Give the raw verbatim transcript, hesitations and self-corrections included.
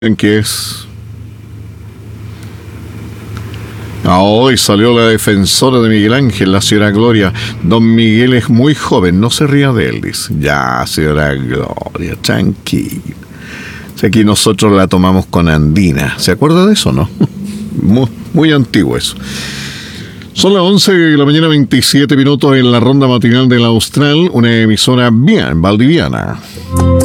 ¿En qué es? Ah, hoy salió la defensora de Miguel Ángel, la señora Gloria. Don Miguel es muy joven, no se ría de él, dice. Ya, señora Gloria, tranquila. Si aquí nosotros la tomamos con Andina. ¿Se acuerda de eso, no? Muy, muy antiguo eso. Son las once de la mañana, veintisiete minutos en la ronda matinal de la Austral, una emisora bien valdiviana.